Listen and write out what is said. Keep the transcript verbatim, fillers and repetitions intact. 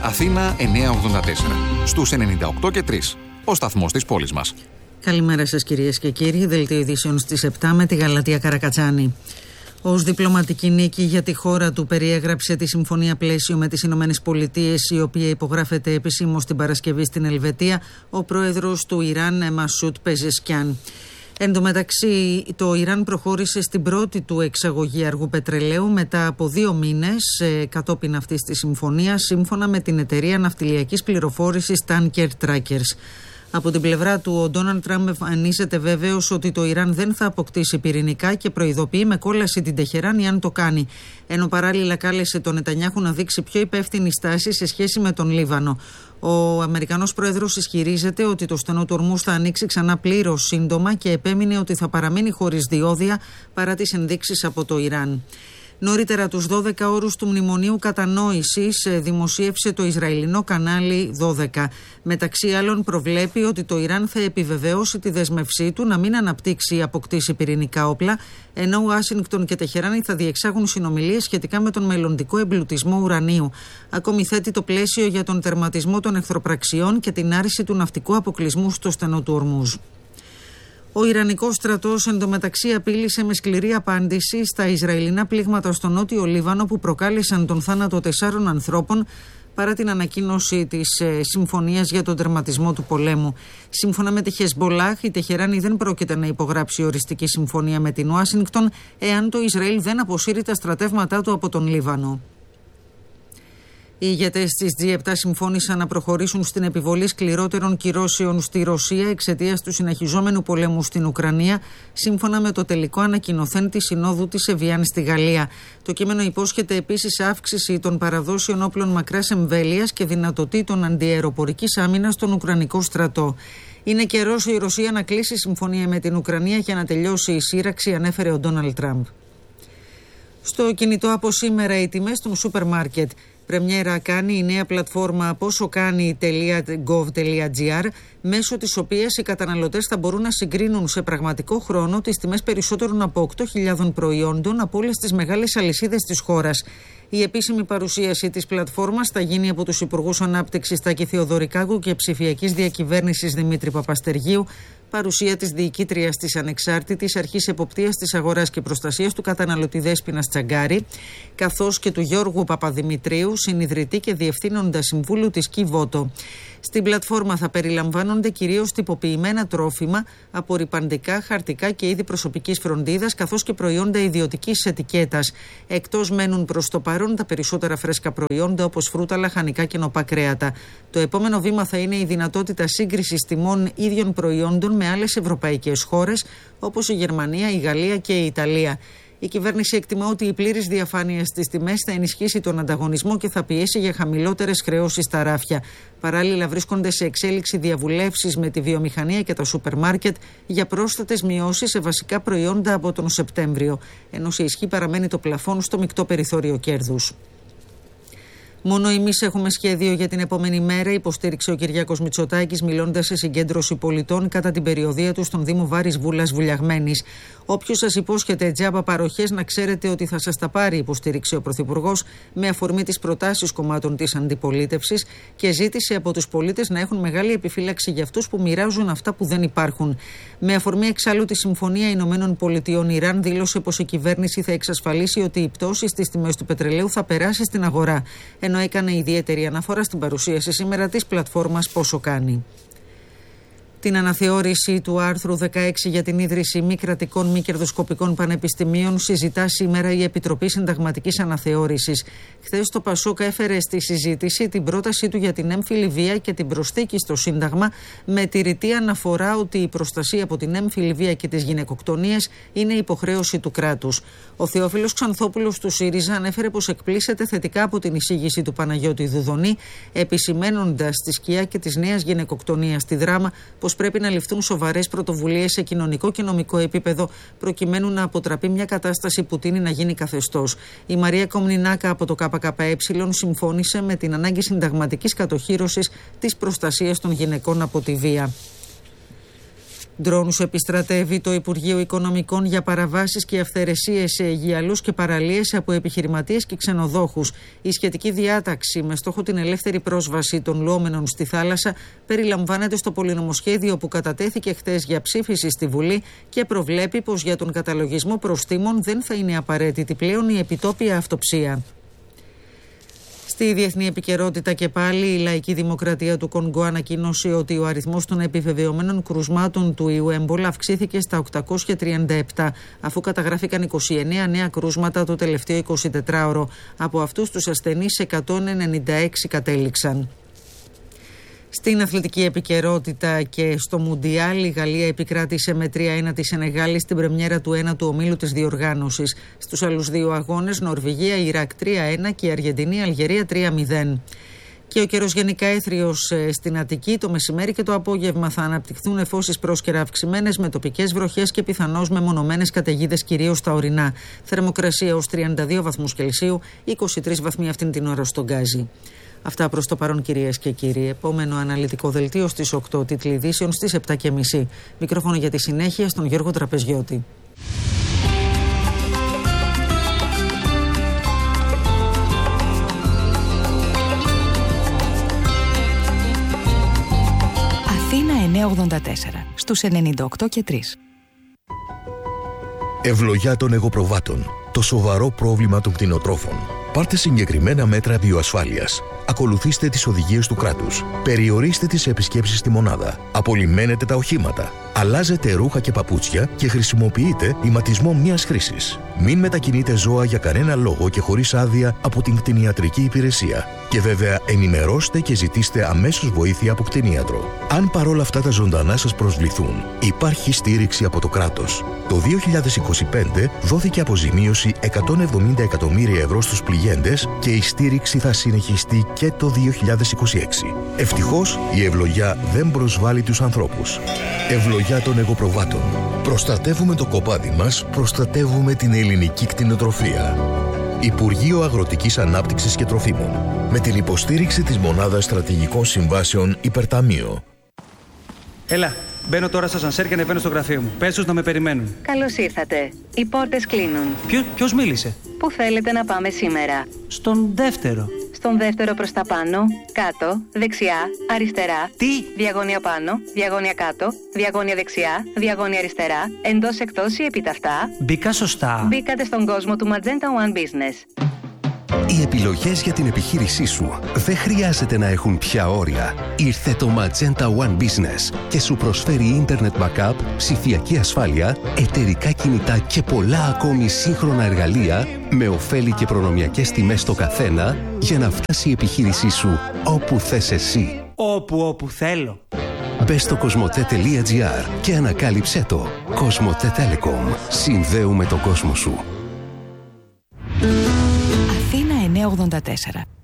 Αθήνα εννιακόσια ογδόντα τέσσερα. Στους ενενήντα οκτώ και τρία. Ο σταθμός της πόλης μας. Καλημέρα σας κυρίες και κύριοι. Δελτίο ειδήσεων στις επτά με τη Γαλατεία Καρακατσάνη. Ως διπλωματική νίκη για τη χώρα του περιέγραψε τη συμφωνία πλαίσιο με τις Ηνωμένες Πολιτείες, η οποία υπογράφεται επισήμως την Παρασκευή στην Ελβετία, ο πρόεδρος του Ιράν Μασούτ Πεζεσκιάν. Εν τω μεταξύ, το Ιράν προχώρησε στην πρώτη του εξαγωγή αργού πετρελαίου μετά από δύο μήνες ε, κατόπιν αυτής της συμφωνίας, σύμφωνα με την εταιρεία ναυτιλιακής πληροφόρησης Tanker Trackers. Από την πλευρά του, ο Ντόναλντ Τραμπ εμφανίζεται βέβαιος ότι το Ιράν δεν θα αποκτήσει πυρηνικά και προειδοποιεί με κόλαση την Τεχεράνη αν το κάνει. Ενώ παράλληλα κάλεσε τον Νετανιάχου να δείξει πιο υπεύθυνη στάση σε σχέση με τον Λίβανο. Ο Αμερικανός πρόεδρος ισχυρίζεται ότι το στενό του Ορμούζ θα ανοίξει ξανά πλήρως σύντομα και επέμεινε ότι θα παραμείνει χωρίς διόδια παρά τις ενδείξεις από το Ιράν. Νωρίτερα, τους δώδεκα όρους του Μνημονίου Κατανόησης δημοσίευσε το Ισραηλινό κανάλι δώδεκα. Μεταξύ άλλων, προβλέπει ότι το Ιράν θα επιβεβαιώσει τη δέσμευσή του να μην αναπτύξει ή αποκτήσει πυρηνικά όπλα, ενώ Ουάσιγκτον και Τεχεράνη θα διεξάγουν συνομιλίες σχετικά με τον μελλοντικό εμπλουτισμό ουρανίου. Ακόμη θέτει το πλαίσιο για τον τερματισμό των εχθροπραξιών και την άρση του ναυτικού αποκλεισμού στο στενό του Ορμούζ. Ο Ιρανικός στρατός εντωμεταξύ απείλησε με σκληρή απάντηση στα Ισραηλινά πλήγματα στο νότιο Λίβανο που προκάλεσαν τον θάνατο τεσσάρων ανθρώπων παρά την ανακοίνωση της ε, συμφωνίας για τον τερματισμό του πολέμου. Σύμφωνα με τη Χεσμπολάχ, η Τεχεράνη δεν πρόκειται να υπογράψει οριστική συμφωνία με την Ουάσιγκτον εάν το Ισραήλ δεν αποσύρει τα στρατεύματά του από τον Λίβανο. Οι ηγετές της τζι επτά συμφώνησαν να προχωρήσουν στην επιβολή σκληρότερων κυρώσεων στη Ρωσία εξαιτίας του συνεχιζόμενου πολέμου στην Ουκρανία, σύμφωνα με το τελικό ανακοινωθέν της Συνόδου της Εβιάν στη Γαλλία. Το κείμενο υπόσχεται επίσης αύξηση των παραδόσεων όπλων μακράς εμβέλειας και δυνατοτήτων αντιαεροπορικής άμυνας στον Ουκρανικό στρατό. Είναι καιρός η Ρωσία να κλείσει συμφωνία με την Ουκρανία για να τελειώσει η σύραξη, ανέφερε ο Ντόναλντ Τραμπ. Στο κινητό από σήμερα οι τιμές των σούπερ μάρκετ. Πρεμιέρα κάνει η νέα πλατφόρμα πόσοκάνει τελεία γκοβ τελεία τζι άρ, μέσω της οποίας οι καταναλωτές θα μπορούν να συγκρίνουν σε πραγματικό χρόνο τις τιμές περισσότερων από οκτώ χιλιάδες προϊόντων από όλες τις μεγάλες αλυσίδες της χώρας. Η επίσημη παρουσίαση της πλατφόρμας θα γίνει από τους Υπουργούς Ανάπτυξης Τάκη Θεοδωρικάκου και Ψηφιακής Διακυβέρνησης Δημήτρη Παπαστεργίου, παρουσία της διοικήτριας της Ανεξάρτητης Αρχής Εποπτείας της Αγοράς και Προστασίας του Καταναλωτή Δέσποινας Τσαγκάρη, καθώς και του Γιώργου Παπαδημητρίου, συνιδρυτή και διευθύνοντα συμβούλου της Κιβότο. Στην πλατφόρμα θα περιλαμβάνονται κυρίως τυποποιημένα τρόφιμα, απορρυπαντικά, χαρτικά και είδη προσωπικής φροντίδας, καθώς και προϊόντα ιδιωτικής ετικέτας. Εκτός μένουν προς το παρόν τα περισσότερα φρέσκα προϊόντα όπως φρούτα, λαχανικά και νοπά κρέατα. Το επόμενο βήμα θα είναι η δυνατότητα σύγκρισης τιμών ίδιων προϊόντων με άλλες ευρωπαϊκές χώρες όπως η Γερμανία, η Γαλλία και η Ιταλία. Η κυβέρνηση εκτιμά ότι η πλήρης διαφάνεια στις τιμές θα ενισχύσει τον ανταγωνισμό και θα πιέσει για χαμηλότερες χρεώσεις στα ράφια. Παράλληλα, βρίσκονται σε εξέλιξη διαβουλεύσεις με τη βιομηχανία και τα σούπερ μάρκετ για πρόσθετες μειώσεις σε βασικά προϊόντα από τον Σεπτέμβριο, ενώ σε ισχύ παραμένει το πλαφόν στο μεικτό περιθώριο κέρδους. Μόνο εμείς έχουμε σχέδιο για την επόμενη μέρα, υποστήριξε ο Κυριάκος Μητσοτάκης, μιλώντας σε συγκέντρωση πολιτών κατά την περιοδεία του στον Δήμο Βάρης Βούλας Βουλιαγμένης. Όποιος σας υπόσχεται τζάμπα παροχές, να ξέρετε ότι θα σας τα πάρει, υποστήριξε ο Πρωθυπουργός με αφορμή τις προτάσεις κομμάτων της αντιπολίτευσης και ζήτησε από τους πολίτες να έχουν μεγάλη επιφύλαξη για αυτούς που μοιράζουν αυτά που δεν υπάρχουν. Με αφορμή εξάλλου τη Συμφωνία Ηνωμένων Πολιτειών Ιράν, δήλωσε πως η κυβέρνηση θα εξασφαλίσει ότι η πτώση στις τιμές του πετρελαίου θα περάσει στην αγορά, ενώ έκανε ιδιαίτερη αναφορά στην παρουσίαση σήμερα της πλατφόρμας Πόσο Κάνει. Την αναθεώρηση του άρθρου δεκαέξι για την ίδρυση μη κρατικών μη κερδοσκοπικών πανεπιστημίων συζητά σήμερα η Επιτροπή Συνταγματικής Αναθεώρησης. Χθες το Πασόκ έφερε στη συζήτηση την πρότασή του για την έμφυλη βία και την προσθήκη στο Σύνταγμα, με τη ρητή αναφορά ότι η προστασία από την έμφυλη βία και τις γυναικοκτονίες είναι υποχρέωση του κράτους. Ο Θεόφιλος Ξανθόπουλος του ΣΥΡΙΖΑ ανέφερε πως εκπλήσεται θετικά από την εισήγηση του Παναγιώτη Δουδονή, επισημένοντας τη σκιά και της νέας γυναικοκτονίας στη Δράμα πως πρέπει να ληφθούν σοβαρές πρωτοβουλίες σε κοινωνικό και νομικό επίπεδο προκειμένου να αποτραπεί μια κατάσταση που τείνει να γίνει καθεστώς. Η Μαρία Κομνηνάκα από το ΚΚΕ συμφώνησε με την ανάγκη συνταγματικής κατοχύρωσης της προστασίας των γυναικών από τη βία. Ντρόνους επιστρατεύει το Υπουργείο Οικονομικών για παραβάσεις και αυθαιρεσίες σε αιγιαλούς και παραλίες από επιχειρηματίες και ξενοδόχους. Η σχετική διάταξη με στόχο την ελεύθερη πρόσβαση των λουόμενων στη θάλασσα περιλαμβάνεται στο πολυνομοσχέδιο που κατατέθηκε χθες για ψήφιση στη Βουλή και προβλέπει πως για τον καταλογισμό προστίμων δεν θα είναι απαραίτητη πλέον η επιτόπια αυτοψία. Στη διεθνή επικαιρότητα και πάλι, η Λαϊκή Δημοκρατία του Κονγκό ανακοίνωσε ότι ο αριθμός των επιβεβαιωμένων κρουσμάτων του ιού έμπολα αυξήθηκε στα οκτακόσια τριάντα επτά, αφού καταγράφηκαν είκοσι εννέα νέα κρούσματα το τελευταίο εικοσιτετράωρο. Από αυτούς τους ασθενείς εκατόν ενενήντα έξι κατέληξαν. Στην αθλητική επικαιρότητα και στο Μουντιάλ, η Γαλλία επικράτησε με τρία ένα τη Σενεγάλη στην πρεμιέρα του ένατου ομίλου της διοργάνωσης. Στους άλλους δύο αγώνες, Νορβηγία, Ιράκ τρία ένα και Αργεντινή, Αλγερία τρία μηδέν. Και ο καιρός γενικά έθριος στην Αττική. Το μεσημέρι και το απόγευμα θα αναπτυχθούν εφώσεις πρόσκαιρα αυξημένες με τοπικές βροχές και πιθανώς μεμονωμένες καταιγίδες κυρίως στα ορεινά. Θερμοκρασία ως τριάντα δύο βαθμούς Κελσίου, είκοσι τρεις βαθμοί αυτήν την ώρα στον Γκάζι. Αυτά προς το παρόν, κυρίες και κύριοι. Επόμενο αναλυτικό δελτίο στις οκτώ, τίτλοι ειδήσεων στις επτά και μισή. Μικρόφωνο για τη συνέχεια στον Γιώργο Τραπεζιώτη. Αθήνα εννιακόσια ογδόντα τέσσερα, στους ενενήντα οκτώ και τρία. Ευλογιά των εγωπροβάτων. Το σοβαρό πρόβλημα των κτηνοτρόφων. Πάρτε συγκεκριμένα μέτρα βιοασφάλειας. Ακολουθήστε τις οδηγίες του κράτους. Περιορίστε τις επισκέψεις στη μονάδα. Απολυμμένετε τα οχήματα. Αλλάζετε ρούχα και παπούτσια και χρησιμοποιείτε ηματισμό μιας χρήσης. Μην μετακινείτε ζώα για κανένα λόγο και χωρίς άδεια από την κτηνιατρική υπηρεσία. Και βέβαια ενημερώστε και ζητήστε αμέσως βοήθεια από κτηνίατρο. Αν παρόλα αυτά τα ζωντανά σας προσβληθούν, υπάρχει στήριξη από το κράτος. Το δύο χιλιάδες είκοσι πέντε δόθηκε αποζημίωση εκατόν εβδομήντα εκατομμύρια ευρώ στους πληγέντες και η στήριξη θα συνεχιστεί και το δύο χιλιάδες είκοσι έξι. Ευτυχώς η ευλογιά δεν προσβάλλει τους ανθρώπους. Ευλογιά των εγωπροβάτων. Προστατεύουμε το κοπάδι μας, προστατεύουμε την ελληνική κτηνοτροφία. Υπουργείο Αγροτικής Ανάπτυξης και Τροφίμων. Με την υποστήριξη της Μονάδας Στρατηγικών Συμβάσεων Υπερταμείο. Έλα, μπαίνω τώρα στα σανσέρ και ανεβαίνω στο γραφείο μου. Πες τους να με περιμένουν. Καλώς ήρθατε. Οι πόρτες κλείνουν. Ποιο, ποιος μίλησε? Πού θέλετε να πάμε σήμερα? Στον δεύτερο. Στον δεύτερο προς τα πάνω, κάτω, δεξιά, αριστερά. Τι? Διαγώνια πάνω, διαγώνια κάτω, διαγώνια δεξιά, διαγώνια αριστερά, εντός εκτός ή επιταυτά. Μπήκα σωστά. Μπήκατε στον κόσμο του Magenta One Business. Οι επιλογές για την επιχείρησή σου δεν χρειάζεται να έχουν πια όρια. Ήρθε το Magenta One Business και σου προσφέρει Internet Backup, ψηφιακή ασφάλεια, εταιρικά κινητά και πολλά ακόμη σύγχρονα εργαλεία με ωφέλη και προνομιακές τιμές στο καθένα για να φτάσει η επιχείρησή σου όπου θες εσύ. Όπου όπου θέλω. Μπες στο κοσμοτέ τελεία τζι άρ και ανακάλυψέ το. Κοσμοτέ Telecom. Συνδέουμε τον κόσμο σου. Αθήνα εννιακόσια ογδόντα τέσσερα.